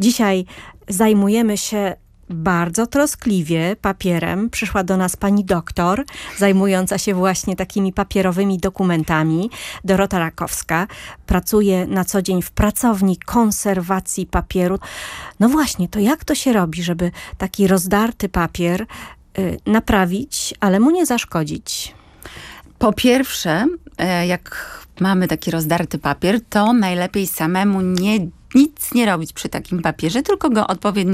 Dzisiaj zajmujemy się bardzo troskliwie papierem. Przyszła do nas pani doktor, zajmująca się właśnie takimi papierowymi dokumentami. Dorota Rakowska pracuje na co dzień w pracowni konserwacji papieru. No właśnie, to jak to się robi, żeby taki rozdarty papier naprawić, ale mu nie zaszkodzić? Po pierwsze, jak mamy taki rozdarty papier, to najlepiej samemu nic nie robić przy takim papierze, tylko go odpowiednio